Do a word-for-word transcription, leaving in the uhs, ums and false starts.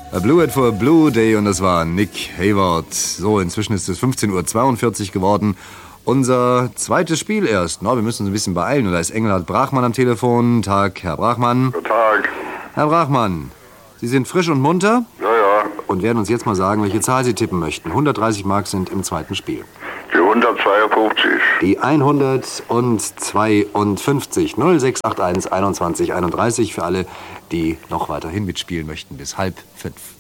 A Blue It for a Blue Day und das war Nick Hayward. So, inzwischen ist es fünfzehn Uhr zweiundvierzig geworden. Unser zweites Spiel erst. No, wir müssen uns ein bisschen beeilen. Und da ist Engelhard Brachmann am Telefon. Tag, Herr Brachmann. Guten Tag. Herr Brachmann, Sie sind frisch und munter? Ja, ja. Und werden uns jetzt mal sagen, welche Zahl Sie tippen möchten. hundertdreißig Mark sind im zweiten Spiel. Die hundertzweiundfünfzig. Die hundertzweiundfünfzig. null sechs acht eins einundzwanzig einunddreißig für alle, die noch weiterhin mitspielen möchten bis halb fünf.